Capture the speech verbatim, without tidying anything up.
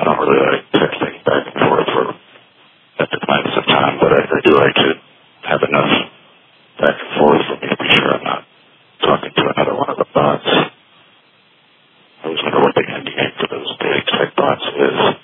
I don't really like texting back and forth for at the length of time, but I, I do like to have enough back and forth for me to be sure I'm not talking to another one of the bots. I always wonder what the end game for those big tech bots is.